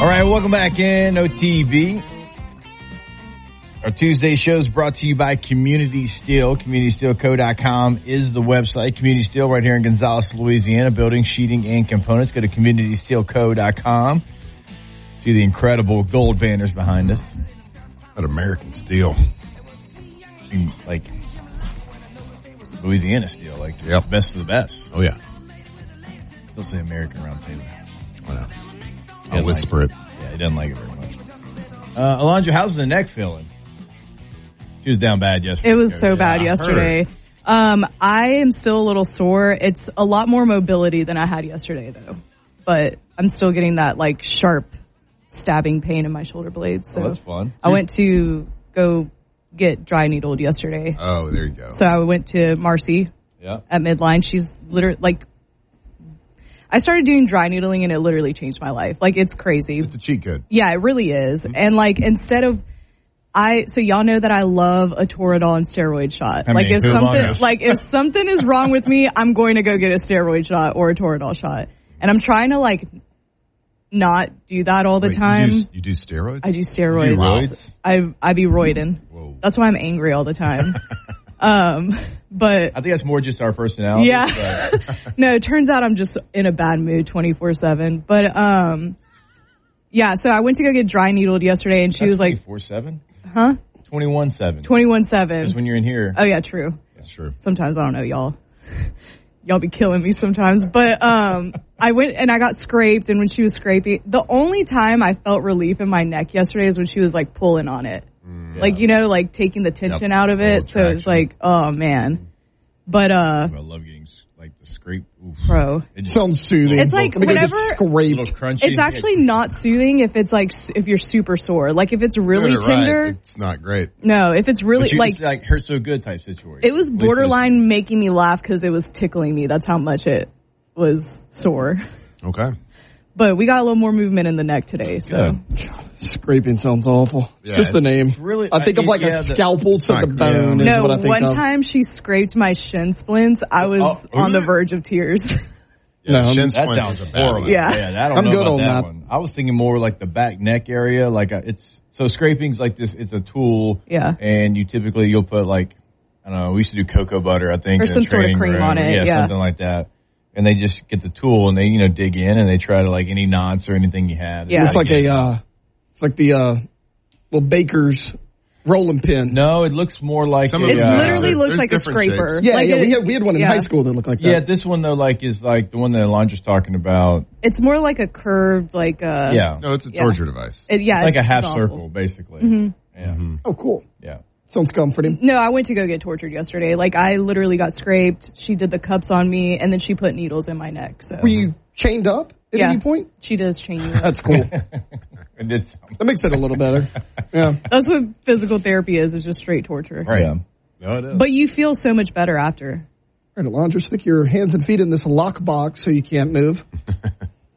right, welcome back in OTB. Our Tuesday show is brought to you by Community Steel. CommunitySteelCo.com is the website. Community Steel right here in Gonzales, Louisiana, building, sheeting, and components. Go to CommunitySteelCo.com. See the incredible gold banners behind us. That American Steel. Like Louisiana Steel, like best of the best. Oh, yeah. Still say American Round Table. Well, I'll whisper it. Yeah, he doesn't like it very much. Alondra, how's the neck feeling? She was down bad yesterday. It was so bad yesterday. I am still a little sore. It's a lot more mobility than I had yesterday, though. But I'm still getting that, like, sharp stabbing pain in my shoulder blades. So that's fun. I went to go get dry needled yesterday. Oh, there you go. So I went to Marcy at Midline. She's literally, like, I started doing dry needling and it literally changed my life. Like, it's crazy. It's a cheat code. Yeah, it really is. And, like, instead of, so y'all know that I love a Toradol and steroid shot. If something is wrong with me, I'm going to go get a steroid shot or a Toradol shot. And I'm trying to, like, not do that all the time. You do steroids? I do steroids. You do roids? I be roiding. Whoa. That's why I'm angry all the time. But I think that's more just our personality. Yeah. No, it turns out I'm just in a bad mood 24/7. But yeah, so I went to go get dry needled yesterday and she was like 24/7? Huh? 21/7. 21/7. Because when you're in here. Oh yeah, true. That's true. Sometimes I don't know, y'all. Y'all be killing me sometimes. But I went and I got scraped, and when she was scraping, the only time I felt relief in my neck yesterday is when she was like pulling on it. Yeah. Like, you know, like taking the tension out of it. So it's like, oh man. But I love getting like the scrape. Oof. Bro. It sounds soothing. It's like whenever scraped. It's actually not soothing if it's like if you're super sore. Like if it's really tender, it's not great. No, if it's really it's like hurt so good type situation. It was borderline making me laugh because it was tickling me. That's how much it was sore. Okay. But we got a little more movement in the neck today. So scraping sounds awful. Yeah, just the name. Really, I think of like a scalpel to the bone. No, is what I think one of. time she scraped my shin splints. I was on the verge of tears. Yeah, that sounds horrible. Yeah, I don't know about that one. I was thinking more like the back neck area. Like so scraping's like this. It's a tool. Yeah, and you'll put like I don't know. We used to do cocoa butter, I think, or some sort of cream on it. Yeah, something like that. And they just get the tool and they dig in and they try to like any knots or anything you had. Yeah, it's like it's like the little baker's rolling pin. No, it looks more like it literally looks like a scraper. Shapes. Yeah, like we had one in high school that looked like that. Yeah, this one though is like the one that Alondra's talking about. It's more like a curved no, it's a torture device. It's like a half circle basically. Mm-hmm. Yeah. Mm-hmm. Oh, cool. Yeah. Sounds comforting. No, I went to go get tortured yesterday. Like, I literally got scraped. She did the cups on me, and then she put needles in my neck. So. Were you chained up at any point? She does chain you. That's cool. That makes it a little better. Yeah. That's what physical therapy is just straight torture. Right. Yeah. No, it is. But you feel so much better after. All right, Alondra, stick your hands and feet in this lock box so you can't move.